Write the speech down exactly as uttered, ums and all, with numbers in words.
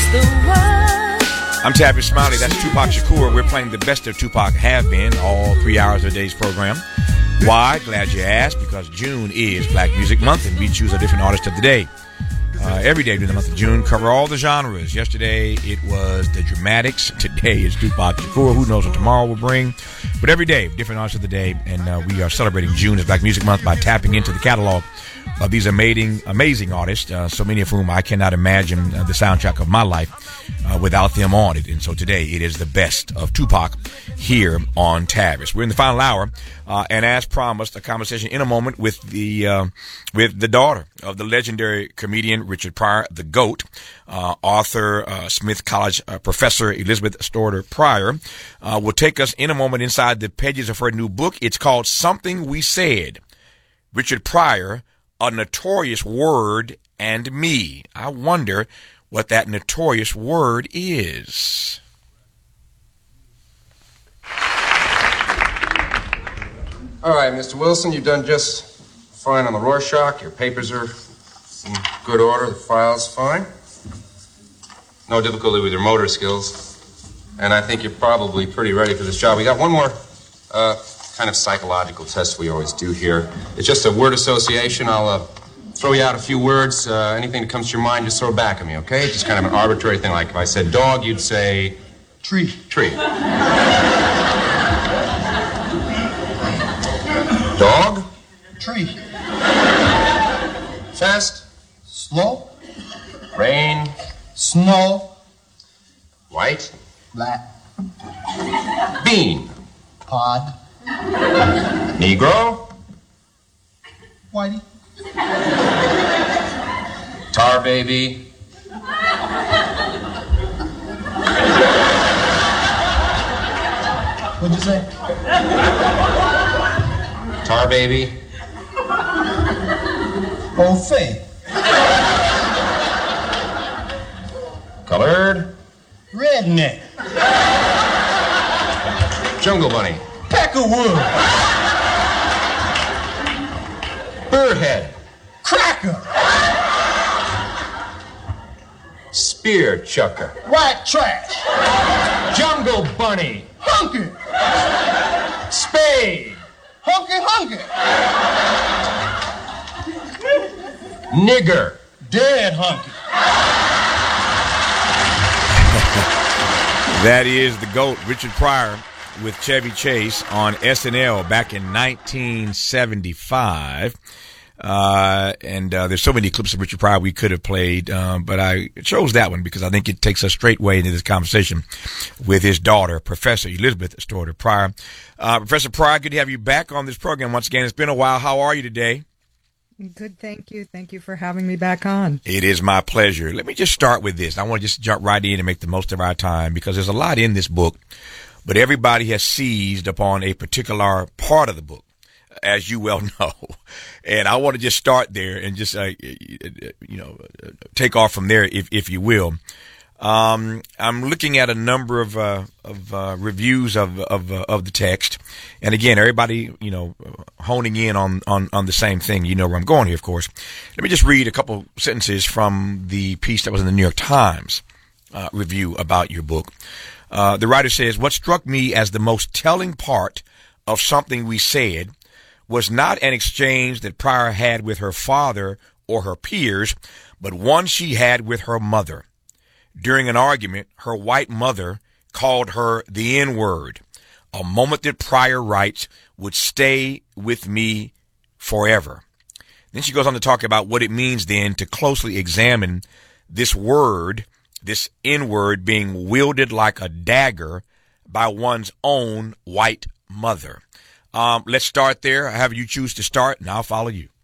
the one. I'm Tavis Smiley. That's Tupac Shakur. We're playing the best of Tupac have been all three hours of today's program. Why? Glad you asked. Because June is Black Music Month, and we choose a different artist of the day. Uh, every day during the month of June, cover all the genres. Yesterday, it was the Dramatics. Today is Tupac Shakur. Who knows what tomorrow will bring? But every day, different artists of the day. And uh, we are celebrating June as Black Music Month by tapping into the catalog of these amazing, amazing artists, uh, so many of whom I cannot imagine uh, the soundtrack of my life uh, without them on it. And so today, it is the best of Tupac here on Tavis. We're in the final hour, uh, and as promised, a conversation in a moment with the uh, with the daughter of the legendary comedian Richard Pryor, the GOAT, uh, author, uh, Smith College uh, professor Elizabeth Storter Pryor, uh, will take us in a moment inside the pages of her new book. It's called Something We Said. Richard Pryor, A Notorious Word and Me. I wonder what that notorious word is. All right, Mister Wilson, you've done just fine on the Rorschach. Your papers are in good order. The file's fine. No difficulty with your motor skills. And I think you're probably pretty ready for this job. We got one more uh, kind of psychological test we always do here. It's just a word association. I'll uh, throw you out a few words. Uh, anything that comes to your mind, just throw it back at me, okay? Just kind of an arbitrary thing. Like if I said dog, you'd say... Tree. Tree. Dog? Tree. Fast? Slow. Rain? Snow. White? Black. Bean? Pod. Negro? Whitey. Tar baby? What'd you say? Tar baby? Old Faye. Colored? Redneck. Jungle bunny? Peckerwood. Birdhead? Cracker. Spear chucker? White trash. Jungle bunny? Hunky. Spade? Hunky hunky. Nigger? Dead hunky. That is the GOAT, Richard Pryor, with Chevy Chase on S N L back in nineteen seventy-five. Uh, and uh, there's so many clips of Richard Pryor we could have played, um, but I chose that one because I think it takes us straight way into this conversation with his daughter, Professor Elizabeth Storter Pryor. Uh, Professor Pryor, good to have you back on this program once again. It's been a while. How are you today? Good, thank you. Thank you for having me back on. It is my pleasure. Let me just start with this. I want to just jump right in and make the most of our time because there's a lot in this book, but everybody has seized upon a particular part of the book, as you well know. And I want to just start there and just, uh, you know, take off from there, if, if you will. Um, I'm looking at a number of, uh, of, uh, reviews of, of, uh, of the text. And again, everybody, you know, honing in on, on, on the same thing. You know where I'm going here, of course. Let me just read a couple sentences from the piece that was in the New York Times, uh, review about your book. Uh, the writer says, what struck me as the most telling part of Something We Said was not an exchange that Pryor had with her father or her peers, but one she had with her mother. During an argument, her white mother called her the N-word, a moment that Pryor writes would stay with me forever. Then she goes on to talk about what it means then to closely examine this word, this N-word being wielded like a dagger by one's own white mother. Um, let's start there. However you choose to start, and I'll follow you.